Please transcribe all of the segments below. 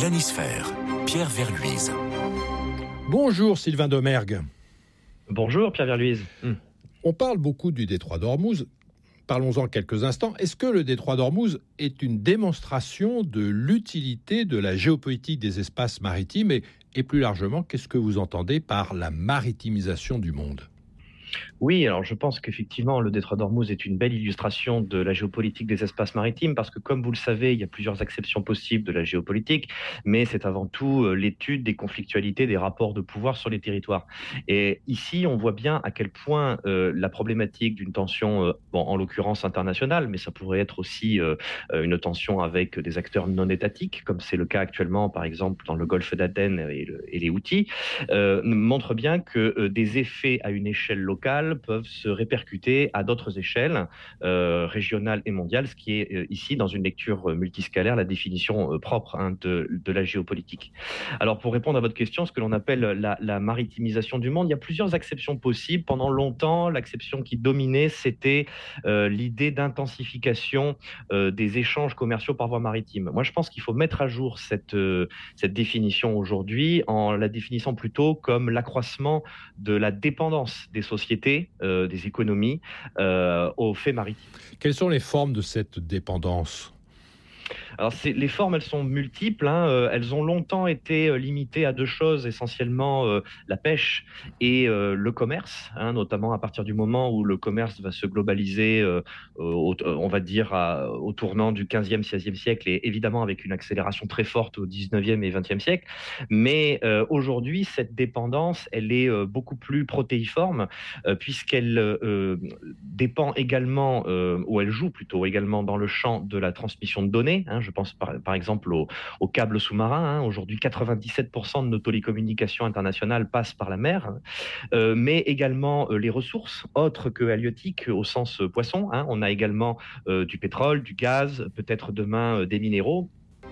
Planisphère, Pierre Verluise. Bonjour Sylvain Domergue. Bonjour Pierre Verluise. On parle beaucoup du détroit d'Ormuz. Parlons-en quelques instants. Est-ce que le détroit d'Ormuz est une démonstration de l'utilité de la géopolitique des espaces maritimes et plus largement, qu'est-ce que vous entendez par la maritimisation du monde ? Oui, alors je pense qu'effectivement, le détroit d'Ormuz est une belle illustration de la géopolitique des espaces maritimes parce que, comme vous le savez, il y a plusieurs acceptions possibles de la géopolitique, mais c'est avant tout l'étude des conflictualités, des rapports de pouvoir sur les territoires. Et ici, on voit bien à quel point la problématique d'une tension, en l'occurrence internationale, mais ça pourrait être aussi une tension avec des acteurs non étatiques, comme c'est le cas actuellement, par exemple, dans le golfe d'Aden et les Houthis, montre bien que des effets à une échelle locale peuvent se répercuter à d'autres échelles régionales et mondiales, ce qui est ici, dans une lecture multiscalaire, la définition propre de la géopolitique. Alors, pour répondre à votre question, ce que l'on appelle la maritimisation du monde, il y a plusieurs acceptions possibles. Pendant longtemps, l'acception qui dominait, c'était l'idée d'intensification des échanges commerciaux par voie maritime. Moi, je pense qu'il faut mettre à jour cette définition aujourd'hui en la définissant plutôt comme l'accroissement de la dépendance des sociétés, des économies, aux faits maritimes. Quelles sont les formes de cette dépendance ? Alors, les formes, elles sont multiples. Elles ont longtemps été limitées à deux choses, essentiellement la pêche et le commerce, notamment à partir du moment où le commerce va se globaliser, on va dire, au tournant du 15e, 16e siècle, et évidemment avec une accélération très forte au 19e et 20e siècle. Mais aujourd'hui, cette dépendance, elle est beaucoup plus protéiforme, puisqu'elle dépend également, ou elle joue plutôt également dans le champ de la transmission de données. Je pense par exemple aux câbles sous-marins. Aujourd'hui, 97% de nos télécommunications internationales passent par la mer, mais également les ressources autres que halieutiques au sens poisson. On a également du pétrole, du gaz, peut-être demain des minéraux.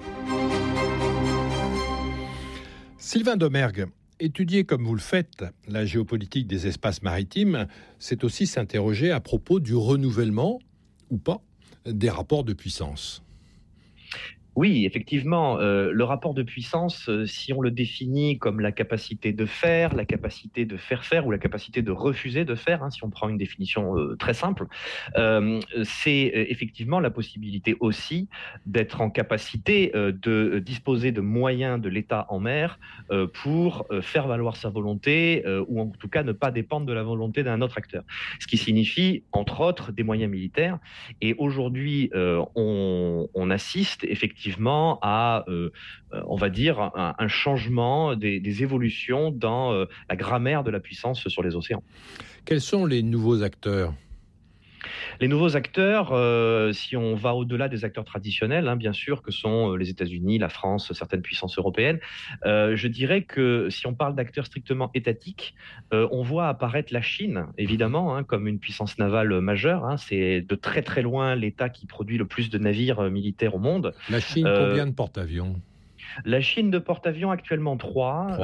Sylvain Domergue, étudier comme vous le faites la géopolitique des espaces maritimes, c'est aussi s'interroger à propos du renouvellement, ou pas, des rapports de puissance. Oui, effectivement, le rapport de puissance, si on le définit comme la capacité de faire, la capacité de faire faire ou la capacité de refuser de faire, si on prend une définition très simple, c'est effectivement la possibilité aussi d'être en capacité de disposer de moyens de l'État en mer pour faire valoir sa volonté ou en tout cas ne pas dépendre de la volonté d'un autre acteur. Ce qui signifie, entre autres, des moyens militaires. Et aujourd'hui, on assiste effectivement à, on va dire, un changement des évolutions dans la grammaire de la puissance sur les océans. Quels sont les nouveaux acteurs ? Les nouveaux acteurs, si on va au-delà des acteurs traditionnels, bien sûr, que sont les États-Unis, la France, certaines puissances européennes, je dirais que si on parle d'acteurs strictement étatiques, on voit apparaître la Chine, évidemment, comme une puissance navale majeure. C'est de très très loin l'État qui produit le plus de navires militaires au monde. La Chine, combien de porte-avions ? La Chine de porte-avions actuellement 3.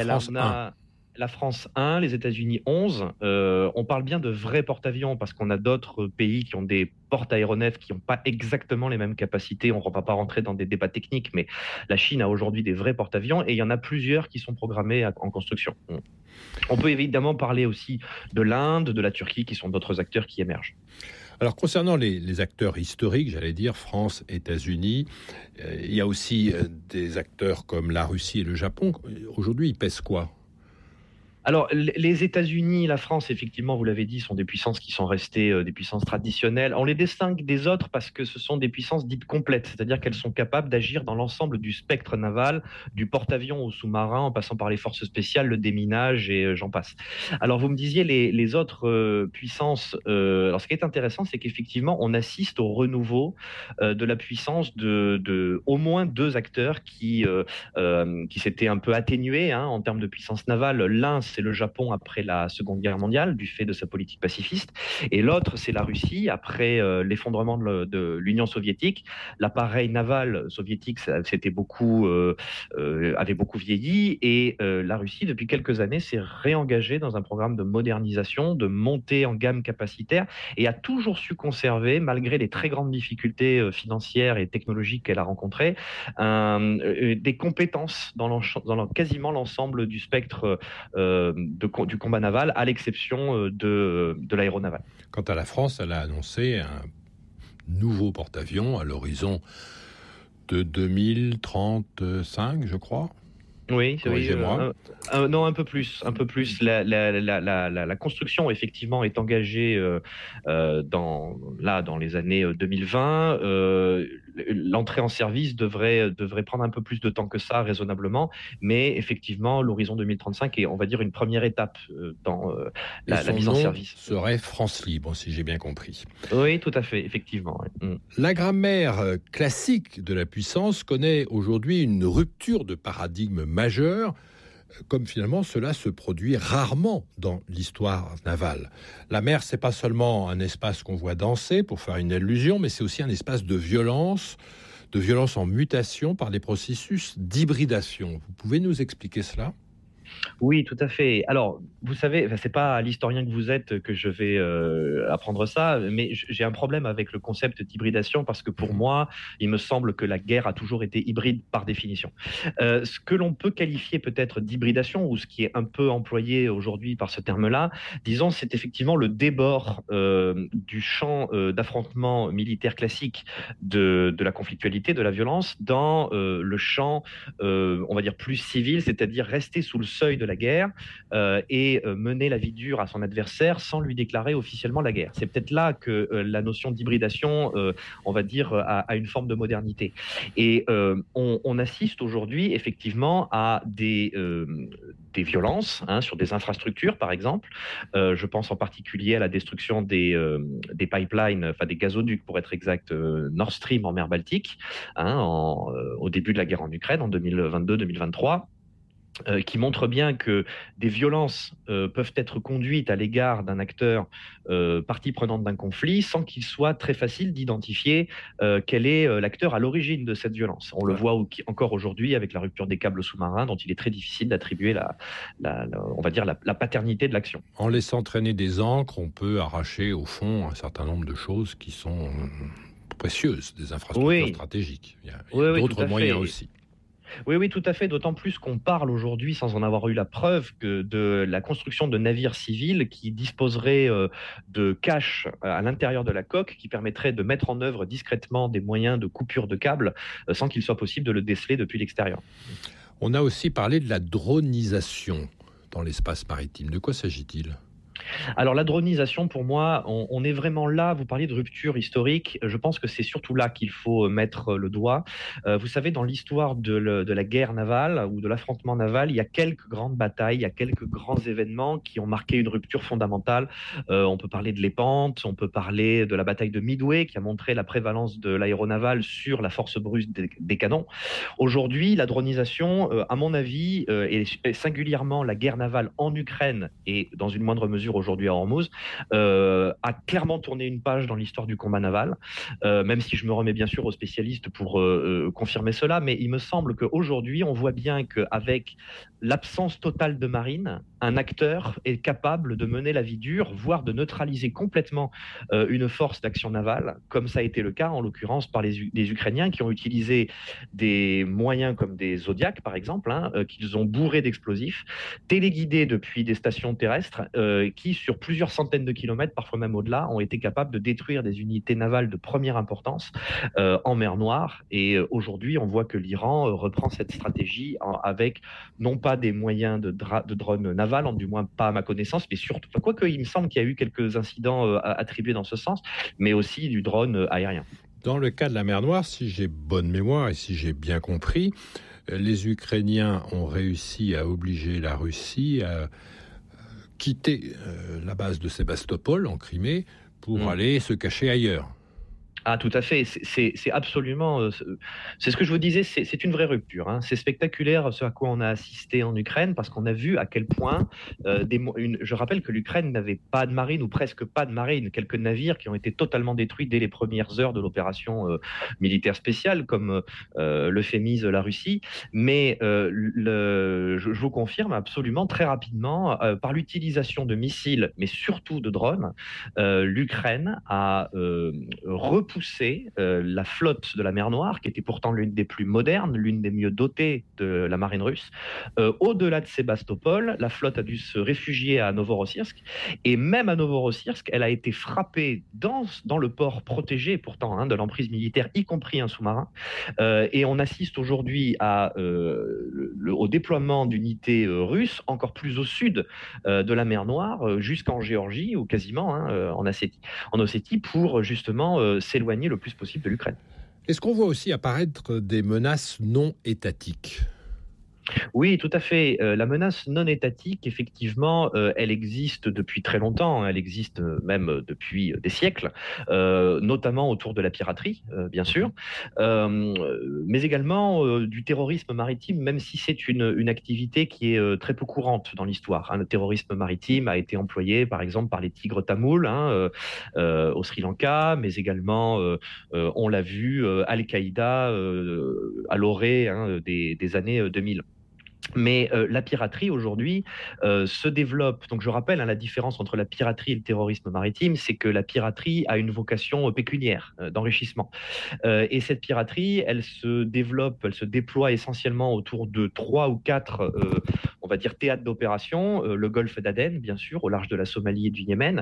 La France 1, les États-Unis 11. On parle bien de vrais porte-avions parce qu'on a d'autres pays qui ont des porte-aéronefs qui n'ont pas exactement les mêmes capacités. On ne va pas rentrer dans des débats techniques, mais la Chine a aujourd'hui des vrais porte-avions et il y en a plusieurs qui sont programmés en construction. On peut évidemment parler aussi de l'Inde, de la Turquie, qui sont d'autres acteurs qui émergent. Alors, concernant les acteurs historiques, j'allais dire France, États-Unis, il y a aussi des acteurs comme la Russie et le Japon. Aujourd'hui, ils pèsent quoi ? Alors, les États-Unis, la France, effectivement, vous l'avez dit, sont des puissances qui sont restées des puissances traditionnelles. On les distingue des autres parce que ce sont des puissances dites complètes, c'est-à-dire qu'elles sont capables d'agir dans l'ensemble du spectre naval, du porte-avions au sous-marin, en passant par les forces spéciales, le déminage et j'en passe. Alors, vous me disiez les autres puissances. Alors, ce qui est intéressant, c'est qu'effectivement, on assiste au renouveau de la puissance de au moins deux acteurs qui s'étaient un peu atténués en termes de puissance navale. L'un, c'est le Japon après la Seconde Guerre mondiale, du fait de sa politique pacifiste. Et l'autre, c'est la Russie, après l'effondrement de l'Union soviétique. L'appareil naval soviétique avait beaucoup vieilli. Et la Russie, depuis quelques années, s'est réengagée dans un programme de modernisation, de montée en gamme capacitaire, et a toujours su conserver, malgré les très grandes difficultés financières et technologiques qu'elle a rencontrées, des compétences dans quasiment l'ensemble du spectre du combat naval, à l'exception de l'aéronaval. Quant à la France, elle a annoncé un nouveau porte-avions à l'horizon de 2035, je crois. Oui, corrigez-moi. Non, un peu plus. La construction, effectivement, est engagée dans les années 2020. L'entrée en service devrait prendre un peu plus de temps que ça, raisonnablement. Mais effectivement, l'horizon 2035 est, on va dire, une première étape dans la mise en service. Serait France Libre, si j'ai bien compris. Oui, tout à fait, effectivement. Oui. La grammaire classique de la puissance connaît aujourd'hui une rupture de paradigme majeure, comme finalement cela se produit rarement dans l'histoire navale. La mer, c'est pas seulement un espace qu'on voit danser pour faire une allusion, mais c'est aussi un espace de violence en mutation par des processus d'hybridation. Vous pouvez nous expliquer cela ? Oui, tout à fait. Alors, vous savez, c'est pas à l'historien que vous êtes que je vais apprendre ça, mais j'ai un problème avec le concept d'hybridation parce que pour moi, il me semble que la guerre a toujours été hybride par définition. Ce que l'on peut qualifier peut-être d'hybridation, ou ce qui est un peu employé aujourd'hui par ce terme-là, disons, c'est effectivement le débord du champ d'affrontement militaire classique de la conflictualité, de la violence, dans le champ, on va dire, plus civil, c'est-à-dire rester sous le seuil de la guerre et mener la vie dure à son adversaire sans lui déclarer officiellement la guerre. C'est peut-être là que la notion d'hybridation, on va dire, a une forme de modernité. Et on assiste aujourd'hui effectivement à des violences sur des infrastructures, par exemple. Je pense en particulier à la destruction des pipelines, enfin des gazoducs pour être exact, Nord Stream en mer Baltique, au début de la guerre en Ukraine en 2022-2023. Qui montre bien que des violences peuvent être conduites à l'égard d'un acteur partie prenante d'un conflit sans qu'il soit très facile d'identifier quel est l'acteur à l'origine de cette violence. On le voit encore aujourd'hui avec la rupture des câbles sous-marins dont il est très difficile d'attribuer on va dire la paternité de l'action. En laissant traîner des ancres, on peut arracher au fond un certain nombre de choses qui sont précieuses, des infrastructures stratégiques. Il y a d'autres moyens aussi. Oui, tout à fait, d'autant plus qu'on parle aujourd'hui, sans en avoir eu la preuve, de la construction de navires civils qui disposeraient de caches à l'intérieur de la coque qui permettraient de mettre en œuvre discrètement des moyens de coupure de câbles sans qu'il soit possible de le déceler depuis l'extérieur. On a aussi parlé de la dronisation dans l'espace maritime. De quoi s'agit-il ? Alors la dronisation, pour moi, on est vraiment là, vous parliez de rupture historique, je pense que c'est surtout là qu'il faut mettre le doigt. Vous savez, dans l'histoire de la guerre navale ou de l'affrontement naval, il y a quelques grandes batailles, il y a quelques grands événements qui ont marqué une rupture fondamentale. On peut parler de l'Épante, on peut parler de la bataille de Midway qui a montré la prévalence de l'aéronaval sur la force brute des canons. Aujourd'hui, la dronisation, à mon avis, et singulièrement la guerre navale en Ukraine et dans une moindre mesure aujourd'hui à Hormuz, a clairement tourné une page dans l'histoire du combat naval, même si je me remets bien sûr aux spécialistes pour confirmer cela, mais il me semble qu'aujourd'hui, on voit bien qu'avec l'absence totale de marine, un acteur est capable de mener la vie dure, voire de neutraliser complètement une force d'action navale, comme ça a été le cas en l'occurrence par les Ukrainiens qui ont utilisé des moyens comme des Zodiac par exemple, qu'ils ont bourrés d'explosifs, téléguidés depuis des stations terrestres, qui sur plusieurs centaines de kilomètres, parfois même au-delà, ont été capables de détruire des unités navales de première importance en mer Noire. Et aujourd'hui, on voit que l'Iran reprend cette stratégie avec non pas des moyens de drones navals, du moins pas à ma connaissance, mais surtout, quoique il me semble qu'il y a eu quelques incidents attribués dans ce sens, mais aussi du drone aérien. Dans le cas de la mer Noire, si j'ai bonne mémoire et si j'ai bien compris, les Ukrainiens ont réussi à obliger la Russie à quitter la base de Sébastopol en Crimée pour aller se cacher ailleurs. Ah, tout à fait. C'est absolument. C'est ce que je vous disais. C'est une vraie rupture. Hein. C'est spectaculaire ce à quoi on a assisté en Ukraine parce qu'on a vu à quel point. Je rappelle que l'Ukraine n'avait pas de marine ou presque pas de marine. Quelques navires qui ont été totalement détruits dès les premières heures de l'opération militaire spéciale, comme l'euphémise la Russie. Mais je vous confirme absolument très rapidement, par l'utilisation de missiles, mais surtout de drones, l'Ukraine a repousser la flotte de la mer Noire, qui était pourtant l'une des plus modernes, l'une des mieux dotées de la marine russe. Au-delà de Sébastopol, la flotte a dû se réfugier à Novorossiysk. Et même à Novorossiysk, elle a été frappée dans le port protégé, pourtant, hein, de l'emprise militaire, y compris un sous-marin. Et on assiste aujourd'hui au déploiement d'unités russes, encore plus au sud de la mer Noire, jusqu'en Géorgie, ou quasiment, hein, en Ossétie, pour justement s'éloigner le plus possible de l'Ukraine. Est-ce qu'on voit aussi apparaître des menaces non étatiques ? Oui, tout à fait. La menace non étatique, effectivement, elle existe depuis très longtemps. Elle existe même depuis des siècles, notamment autour de la piraterie, bien sûr, mais également du terrorisme maritime, même si c'est une activité qui est très peu courante dans l'histoire. Hein. Le terrorisme maritime a été employé, par exemple, par les tigres tamouls, hein, au Sri Lanka, mais également, on l'a vu, Al-Qaïda à l'orée, hein, des années 2000. Mais la piraterie aujourd'hui se développe. Donc je rappelle, hein, la différence entre la piraterie et le terrorisme maritime, c'est que la piraterie a une vocation pécuniaire, d'enrichissement. Et cette piraterie, elle se développe, elle se déploie essentiellement autour de 3 ou 4, on va dire, théâtres d'opération. Le golfe d'Aden, bien sûr, au large de la Somalie et du Yémen.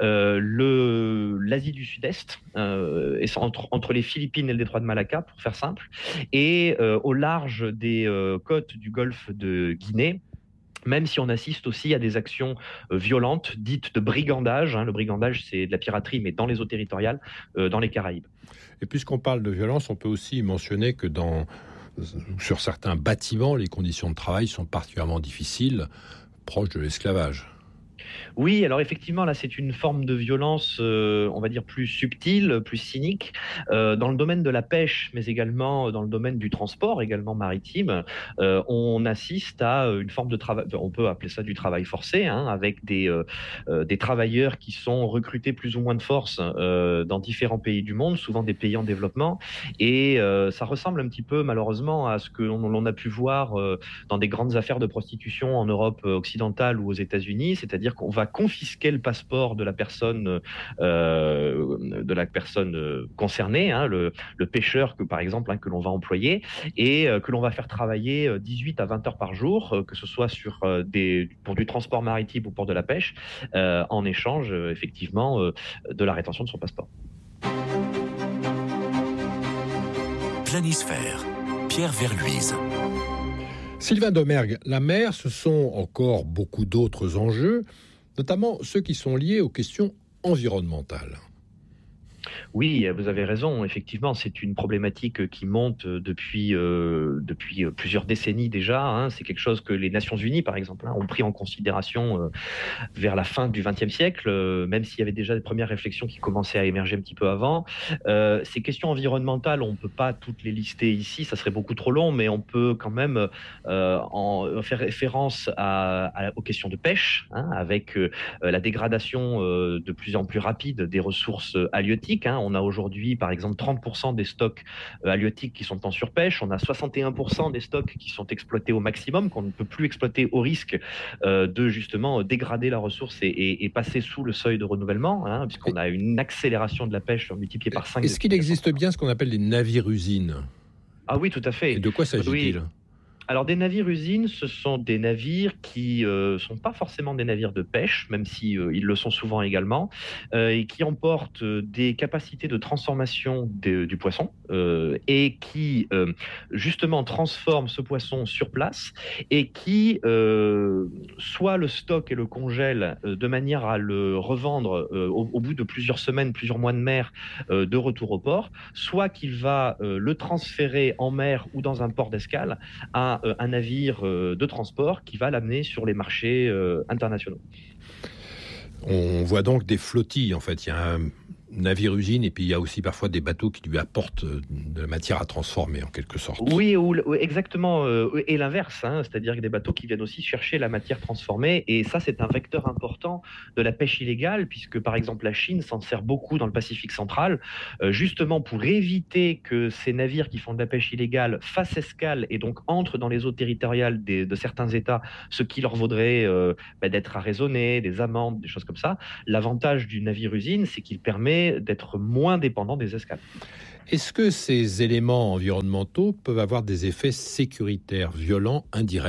L'Asie du Sud-Est, entre les Philippines et le détroit de Malacca, pour faire simple. Et au large des côtes du golfe de Guinée, même si on assiste aussi à des actions violentes, dites de brigandage. Hein. Le brigandage, c'est de la piraterie, mais dans les eaux territoriales, dans les Caraïbes. Et puisqu'on parle de violence, on peut aussi mentionner que sur certains bâtiments, les conditions de travail sont particulièrement difficiles, proches de l'esclavage. Oui, alors effectivement, là, c'est une forme de violence, on va dire, plus subtile, plus cynique, dans le domaine de la pêche, mais également dans le domaine du transport, également maritime. On assiste à une forme de travail, on peut appeler ça du travail forcé, hein, avec des travailleurs qui sont recrutés plus ou moins de force dans différents pays du monde, souvent des pays en développement. Et ça ressemble un petit peu, malheureusement, à ce que l'on a pu voir dans des grandes affaires de prostitution en Europe occidentale ou aux États-Unis, c'est-à-dire qu'on va confisquer le passeport de la personne concernée, hein, le pêcheur par exemple, hein, que l'on va employer et que l'on va faire travailler 18 à 20 heures par jour, que ce soit pour du transport maritime ou pour de la pêche, en échange effectivement de la rétention de son passeport. Planisphère, Pierre Verluise. Sylvain Domergue, la mer, ce sont encore beaucoup d'autres enjeux, notamment ceux qui sont liés aux questions environnementales. Oui, vous avez raison. Effectivement, c'est une problématique qui monte depuis plusieurs décennies déjà. Hein. C'est quelque chose que les Nations Unies, par exemple, hein, ont pris en considération vers la fin du XXe siècle, même s'il y avait déjà des premières réflexions qui commençaient à émerger un petit peu avant. Ces questions environnementales, on ne peut pas toutes les lister ici, ça serait beaucoup trop long, mais on peut quand même en faire référence aux questions de pêche, hein, avec la dégradation de plus en plus rapide des ressources halieutiques. Hein. On a aujourd'hui, par exemple, 30% des stocks halieutiques qui sont en surpêche. On a 61% des stocks qui sont exploités au maximum, qu'on ne peut plus exploiter au risque de justement dégrader la ressource et passer sous le seuil de renouvellement, hein, puisqu'on a une accélération de la pêche multipliée par 5. Est-ce qu'il existe bien ce qu'on appelle des navires-usines ? Ah oui, tout à fait. Et de quoi s'agit-il ? Oui. Alors, des navires-usines, ce sont des navires qui sont pas forcément des navires de pêche, même si ils le sont souvent également, et qui emportent des capacités de transformation du poisson et qui, justement, transforment ce poisson sur place et qui soit le stocke et le congèle de manière à le revendre au bout de plusieurs semaines, plusieurs mois de mer de retour au port, soit qu'il va le transférer en mer ou dans un port d'escale à un navire de transport qui va l'amener sur les marchés internationaux. On voit donc des flottilles, en fait. Il y a navire-usine, et puis il y a aussi parfois des bateaux qui lui apportent de la matière à transformer, en quelque sorte. Oui, exactement, et l'inverse, hein, c'est-à-dire que des bateaux qui viennent aussi chercher la matière transformée, et ça c'est un vecteur important de la pêche illégale, puisque par exemple la Chine s'en sert beaucoup dans le Pacifique central, justement pour éviter que ces navires qui font de la pêche illégale fassent escale et donc entrent dans les eaux territoriales de certains États, ce qui leur vaudrait d'être arraisonnés, des amendes, des choses comme ça. L'avantage du navire-usine, c'est qu'il permet d'être moins dépendant des escales. Est-ce que ces éléments environnementaux peuvent avoir des effets sécuritaires violents indirects ?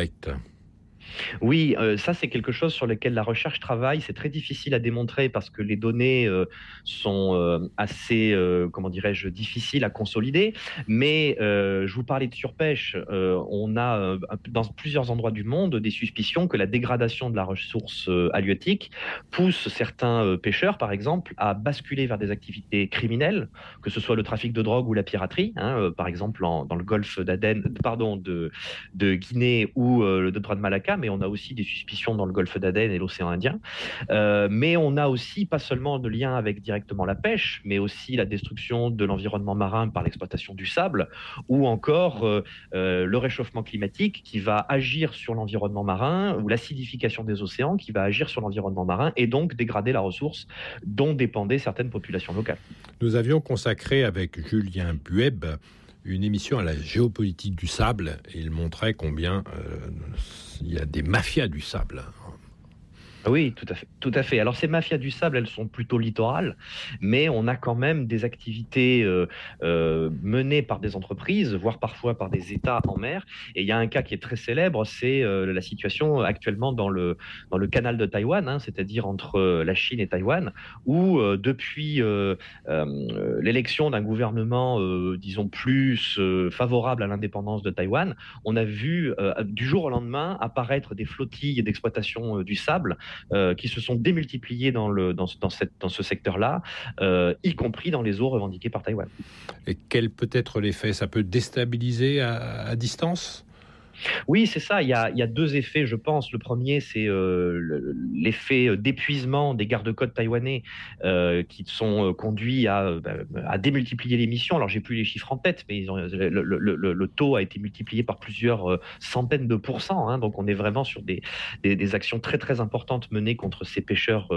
Oui, ça c'est quelque chose sur lequel la recherche travaille. C'est très difficile à démontrer parce que les données sont assez, comment dirais-je, difficiles à consolider. Mais je vous parlais de surpêche. On a dans plusieurs endroits du monde des suspicions que la dégradation de la ressource halieutique pousse certains pêcheurs, par exemple, à basculer vers des activités criminelles, que ce soit le trafic de drogue ou la piraterie. Par exemple, dans le golfe d'Aden, pardon, de Guinée ou le détroit de Malacca, mais on a aussi des suspicions dans le golfe d'Aden et l'océan Indien. Mais on a aussi pas seulement de lien avec directement la pêche, mais aussi la destruction de l'environnement marin par l'exploitation du sable, ou encore le réchauffement climatique qui va agir sur l'environnement marin, ou l'acidification des océans qui va agir sur l'environnement marin et donc dégrader la ressource dont dépendaient certaines populations locales. Nous avions consacré avec Julien Bueb une émission à la géopolitique du sable, et il montrait combien il y a des mafias du sable. Oui, tout à fait, tout à fait. Alors ces mafias du sable, elles sont plutôt littorales, mais on a quand même des activités menées par des entreprises, voire parfois par des États en mer. Et il y a un cas qui est très célèbre, c'est la situation actuellement dans le canal de Taïwan, c'est-à-dire entre la Chine et Taïwan, où depuis l'élection d'un gouvernement, disons, plus favorable à l'indépendance de Taïwan, on a vu du jour au lendemain apparaître des flottilles d'exploitation du sable qui se sont démultipliés dans ce secteur-là, y compris dans les eaux revendiquées par Taïwan. Et quel peut être l'effet ? Ça peut déstabiliser à distance ? Oui, c'est ça. Il y a deux effets, je pense. Le premier, c'est l'effet d'épuisement des gardes-côtes taïwanais qui sont conduits à démultiplier les missions. Alors, j'ai plus les chiffres en tête, mais le taux a été multiplié par plusieurs centaines de pourcents. Donc, on est vraiment sur des actions très, très importantes menées contre ces pêcheurs,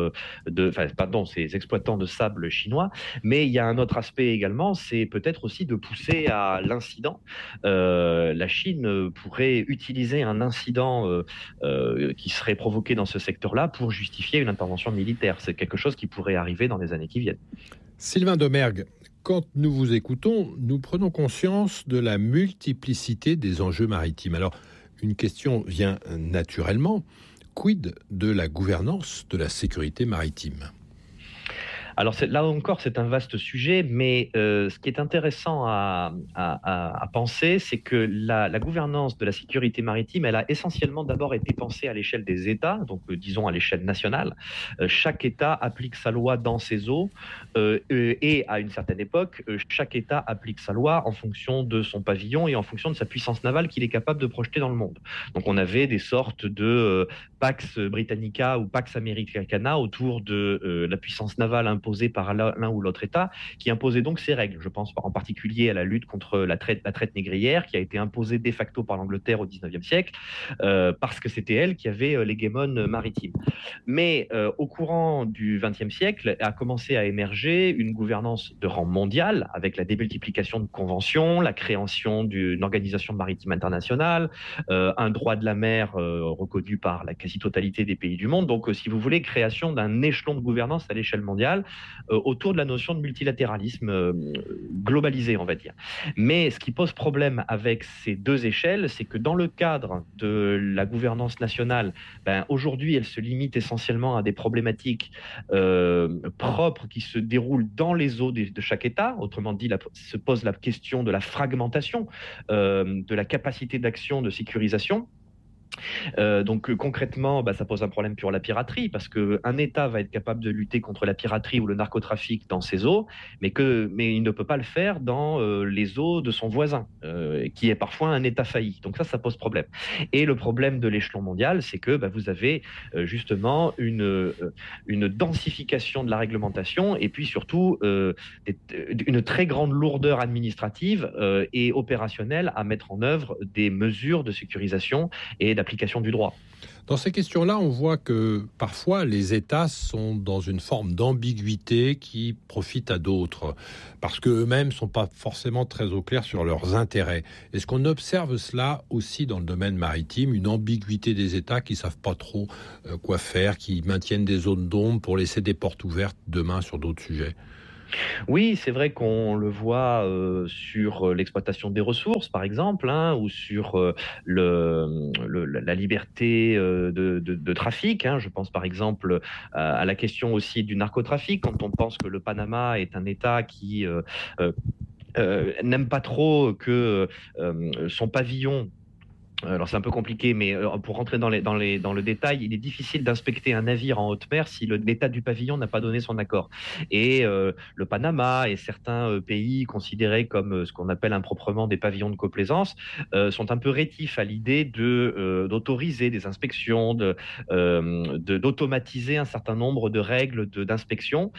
ces exploitants de sable chinois. Mais il y a un autre aspect également, c'est peut-être aussi de pousser à l'incident. La Chine pourrait utiliser un incident qui serait provoqué dans ce secteur-là pour justifier une intervention militaire. C'est quelque chose qui pourrait arriver dans les années qui viennent. Sylvain Domergue, quand nous vous écoutons, nous prenons conscience de la multiplicité des enjeux maritimes. Alors, une question vient naturellement. Quid de la gouvernance de la sécurité maritime ? Alors là encore, c'est un vaste sujet, mais ce qui est intéressant à penser, c'est que la gouvernance de la sécurité maritime, elle a essentiellement d'abord été pensée à l'échelle des États, donc disons à l'échelle nationale. Chaque État applique sa loi dans ses eaux, et à une certaine époque, chaque État applique sa loi en fonction de son pavillon et en fonction de sa puissance navale qu'il est capable de projeter dans le monde. Donc on avait des sortes de Pax Britannica ou Pax Americana autour de la puissance navale imposée par l'un ou l'autre État, qui imposait donc ses règles. Je pense en particulier à la lutte contre la traite négrière, qui a été imposée de facto par l'Angleterre au XIXe siècle, parce que c'était elle qui avait l'hégémone maritime. Mais au courant du XXe siècle, a commencé à émerger une gouvernance de rang mondial, avec la démultiplication de conventions, la création d'une organisation maritime internationale, un droit de la mer reconnu par la quasi-totalité des pays du monde. Donc, si vous voulez, création d'un échelon de gouvernance à l'échelle mondiale, autour de la notion de multilatéralisme globalisé, on va dire. Mais ce qui pose problème avec ces deux échelles, c'est que dans le cadre de la gouvernance nationale, aujourd'hui, elle se limite essentiellement à des problématiques propres qui se déroulent dans les eaux de chaque État. Autrement dit, se pose la question de la fragmentation, de la capacité d'action, de sécurisation. Concrètement, ça pose un problème pour la piraterie parce qu'un État va être capable de lutter contre la piraterie ou le narcotrafic dans ses eaux, mais il ne peut pas le faire dans les eaux de son voisin, qui est parfois un État failli. Donc ça pose problème. Et le problème de l'échelon mondial, c'est que vous avez justement une densification de la réglementation et puis surtout une très grande lourdeur administrative et opérationnelle à mettre en œuvre des mesures de sécurisation et d'application du droit. Dans ces questions-là, on voit que parfois les États sont dans une forme d'ambiguïté qui profite à d'autres, parce qu'eux-mêmes ne sont pas forcément très au clair sur leurs intérêts. Est-ce qu'on observe cela aussi dans le domaine maritime, une ambiguïté des États qui ne savent pas trop quoi faire, qui maintiennent des zones d'ombre pour laisser des portes ouvertes demain sur d'autres sujets ? Oui, c'est vrai qu'on le voit sur l'exploitation des ressources, par exemple, ou sur la liberté de trafic. Je pense par exemple à la question aussi du narcotrafic, quand on pense que le Panama est un État qui n'aime pas trop que son pavillon. Alors c'est un peu compliqué, mais pour rentrer dans le détail, il est difficile d'inspecter un navire en haute mer si l'État du pavillon n'a pas donné son accord. Et le Panama et certains pays considérés comme ce qu'on appelle improprement des pavillons de complaisance sont un peu rétifs à l'idée d'autoriser des inspections, d'automatiser un certain nombre de règles d'inspection.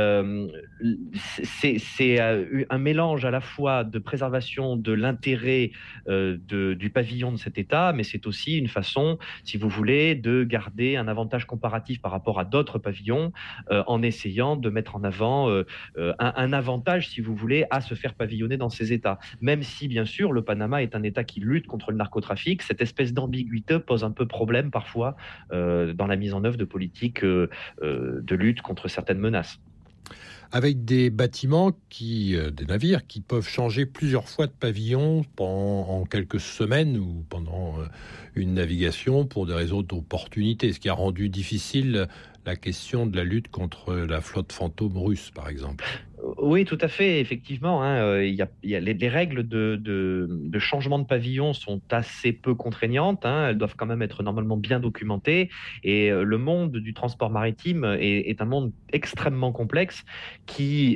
C'est un mélange à la fois de préservation de l'intérêt du pavillon de cet État, mais c'est aussi une façon, si vous voulez, de garder un avantage comparatif par rapport à d'autres pavillons en essayant de mettre en avant un avantage, si vous voulez, à se faire pavillonner dans ces États. Même si, bien sûr, le Panama est un État qui lutte contre le narcotrafic, cette espèce d'ambiguïté pose un peu problème parfois dans la mise en œuvre de politiques de lutte contre certaines menaces. Avec des bâtiments, des navires qui peuvent changer plusieurs fois de pavillon en quelques semaines ou pendant une navigation pour des raisons d'opportunité, ce qui a rendu difficile la question de la lutte contre la flotte fantôme russe, par exemple. Oui, tout à fait. Effectivement, les règles de changement de pavillon sont assez peu contraignantes. Elles doivent quand même être normalement bien documentées. Et le monde du transport maritime est un monde extrêmement complexe qui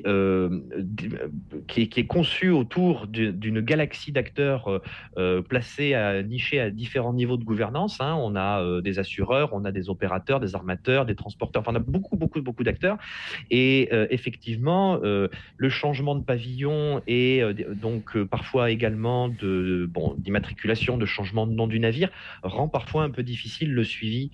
est conçu autour d'une galaxie d'acteurs nichés à différents niveaux de gouvernance. On a des assureurs, on a des opérateurs, des armateurs, des transporteurs. Enfin, on a beaucoup d'acteurs. Et effectivement, le changement de pavillon et donc parfois également d'immatriculation, de changement de nom du navire rend parfois un peu difficile le suivi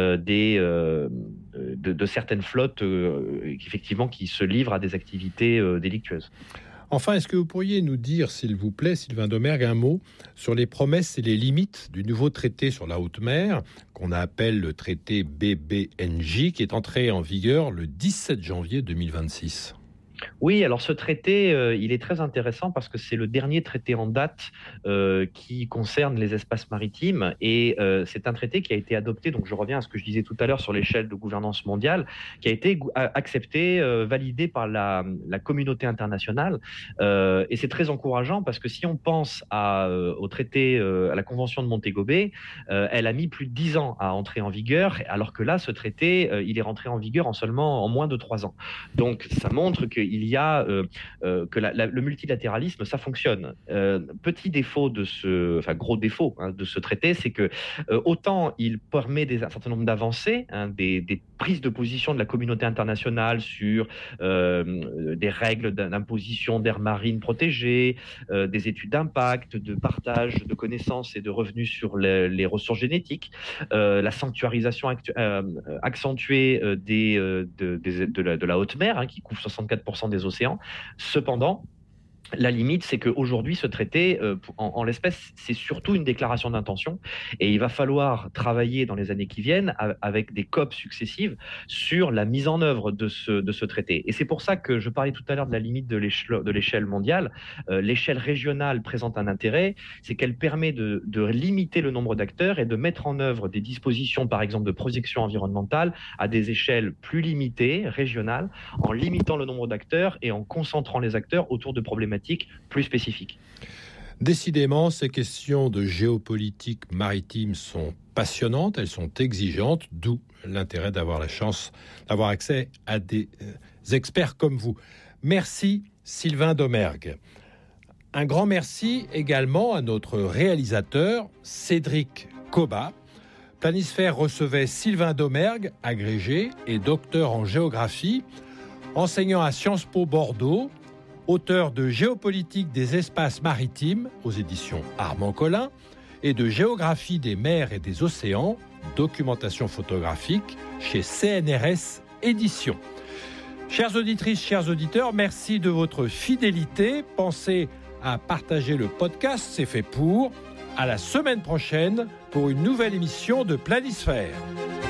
de certaines flottes effectivement qui se livrent à des activités délictueuses. Enfin, est-ce que vous pourriez nous dire, s'il vous plaît, Sylvain Domergue, un mot sur les promesses et les limites du nouveau traité sur la haute mer, qu'on appelle le traité BBNJ, qui est entré en vigueur le 17 janvier 2026 ? Oui, alors ce traité, il est très intéressant parce que c'est le dernier traité en date qui concerne les espaces maritimes et c'est un traité qui a été adopté, donc je reviens à ce que je disais tout à l'heure sur l'échelle de gouvernance mondiale, qui a été accepté, validé par la communauté internationale et c'est très encourageant parce que si on pense au traité, à la Convention de Montego Bay, elle a mis plus de 10 ans à entrer en vigueur, alors que là, ce traité, il est rentré en vigueur en moins de 3 ans. Donc ça montre qu'il y a que le multilatéralisme, ça fonctionne. Petit défaut gros défaut de ce traité, c'est que autant il permet un certain nombre d'avancées, des prises de position de la communauté internationale sur des règles d'imposition d'aires marines protégées, des études d'impact, de partage de connaissances et de revenus sur les ressources génétiques, la sanctuarisation accentuée de la haute mer, qui couvre 64% des océans. Cependant, la limite, c'est qu'aujourd'hui, ce traité, en l'espèce, c'est surtout une déclaration d'intention et il va falloir travailler dans les années qui viennent avec des COP successives sur la mise en œuvre de ce traité. Et c'est pour ça que je parlais tout à l'heure de la limite de l'échelle mondiale. L'échelle régionale présente un intérêt, c'est qu'elle permet de limiter le nombre d'acteurs et de mettre en œuvre des dispositions, par exemple, de protection environnementale à des échelles plus limitées, régionales, en limitant le nombre d'acteurs et en concentrant les acteurs autour de problématiques plus spécifiques. Décidément, ces questions de géopolitique maritime sont passionnantes, elles sont exigeantes, d'où l'intérêt d'avoir la chance d'avoir accès à des experts comme vous. Merci Sylvain Domergue. Un grand merci également à notre réalisateur Cédric Cobat. Planisphère recevait Sylvain Domergue, agrégé et docteur en géographie, enseignant à Sciences Po Bordeaux, auteur de Géopolitique des espaces maritimes aux éditions Armand Collin et de Géographie des mers et des océans, documentation photographique chez CNRS Éditions. Chères auditrices, chers auditeurs, merci de votre fidélité. Pensez à partager le podcast, c'est fait pour. À la semaine prochaine pour une nouvelle émission de Planisphère.